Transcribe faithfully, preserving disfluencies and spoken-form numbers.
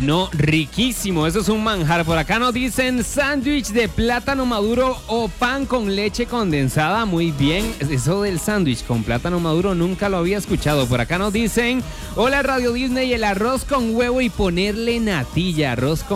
No, riquísimo, eso es un manjar. Por acá nos dicen sándwich de plátano maduro o pan con leche condensada. Muy bien, eso del sándwich con plátano maduro nunca lo había escuchado. Por acá nos dicen, hola Radio Disney, el arroz con huevo y ponerle natilla, arroz con